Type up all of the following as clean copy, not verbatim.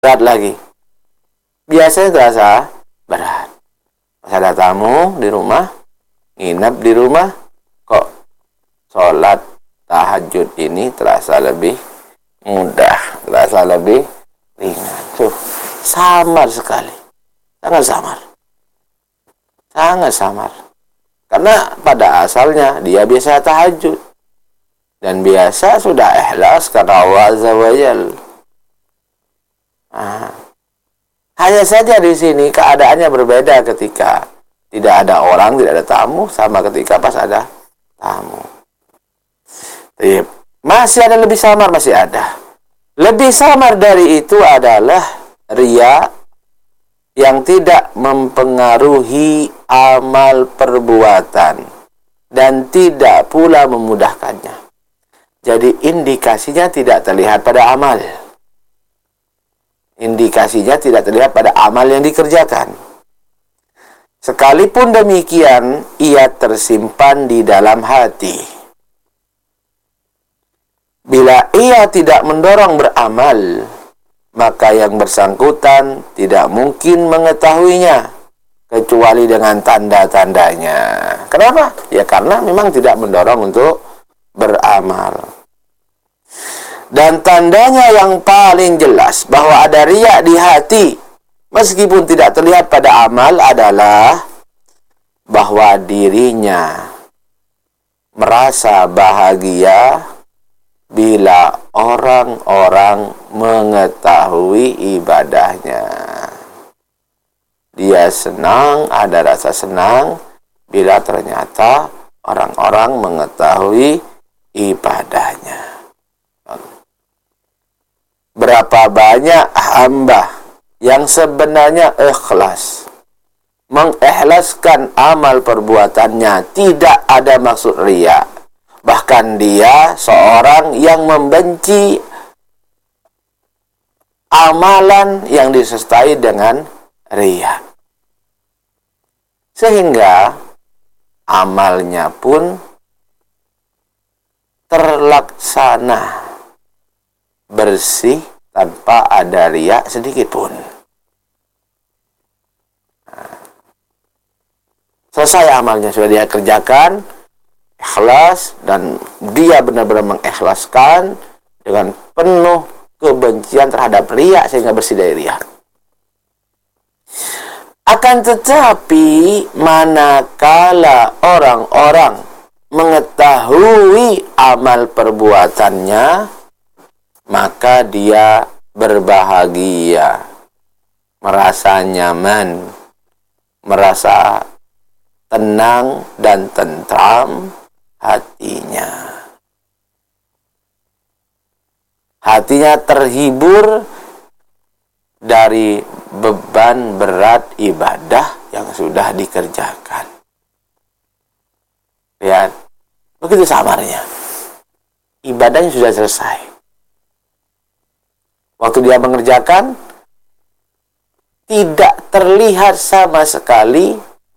berat lagi. Biasanya terasa berat. Pas ada tamu di rumah, nginep di rumah, kok sholat tahajud ini terasa lebih mudah, terasa lebih ringan. Samar sekali. Sangat samar. Sangat samar. Karena pada asalnya dia biasa tahajud. Dan biasa sudah ikhlas karena Allah Azza wa Jalla. Hanya saja di sini keadaannya berbeda ketika tidak ada orang, tidak ada tamu, sama ketika pas ada tamu. Masih ada lebih samar, masih ada. Lebih samar dari itu adalah riya yang tidak mempengaruhi amal perbuatan dan tidak pula memudahkannya. Jadi indikasinya tidak terlihat pada amal. Indikasinya tidak terlihat pada amal yang dikerjakan. Sekalipun demikian, ia tersimpan di dalam hati. Bila ia tidak mendorong beramal, maka yang bersangkutan tidak mungkin mengetahuinya kecuali dengan tanda-tandanya. Kenapa? Ya karena memang tidak mendorong untuk beramal. Dan tandanya yang paling jelas bahwa ada riya di hati meskipun tidak terlihat pada amal adalah bahwa dirinya merasa bahagia bila orang-orang mengetahui ibadahnya. Dia senang, ada rasa senang bila ternyata orang-orang mengetahui ibadahnya. Berapa banyak hamba yang sebenarnya ikhlas, mengikhlaskan amal perbuatannya, tidak ada maksud riya. Bahkan dia seorang yang membenci amalan yang disertai dengan riya. Sehingga amalnya pun terlaksana bersih tanpa ada riya sedikit pun. Selesai amalnya, sudah dia kerjakan ikhlas, dan dia benar-benar mengikhlaskan dengan penuh kebencian terhadap riya sehingga bersih dari riya. Akan tetapi manakala orang-orang mengetahui amal perbuatannya, maka dia berbahagia, merasa nyaman, merasa tenang dan tentram hatinya. Hatinya terhibur dari beban berat ibadah yang sudah dikerjakan. Lihat, begitu sabarnya. Ibadahnya sudah selesai. Waktu dia mengerjakan, tidak terlihat sama sekali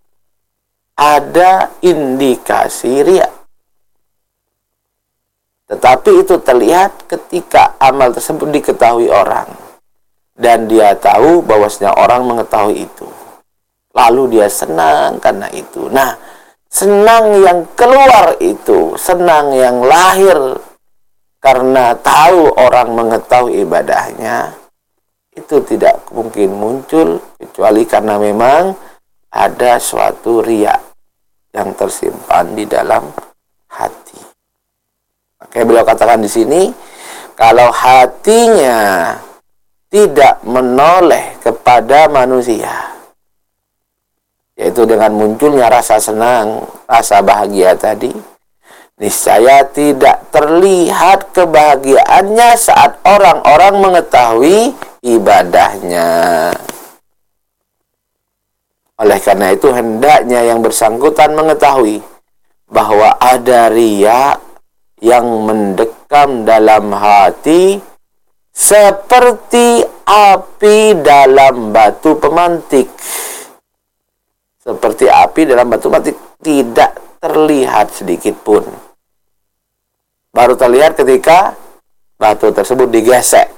ada indikasi riya. Tetapi itu terlihat ketika amal tersebut diketahui orang. Dan dia tahu bahwasanya orang mengetahui itu. Lalu dia senang karena itu. Nah, senang yang keluar itu, senang yang lahir karena tahu orang mengetahui ibadahnya, itu tidak mungkin muncul kecuali karena memang ada suatu riya yang tersimpan di dalam hati. Makanya beliau katakan di sini, kalau hatinya tidak menoleh kepada manusia, yaitu dengan munculnya rasa senang, rasa bahagia tadi, niscaya tidak terlihat kebahagiaannya saat orang-orang mengetahui ibadahnya. Oleh karena itu hendaknya yang bersangkutan mengetahui bahwa ada riya yang mendekam dalam hati seperti api dalam batu pemantik. Seperti api dalam batu pemantik, tidak terlihat sedikit pun. Baru terlihat ketika batu tersebut digesek.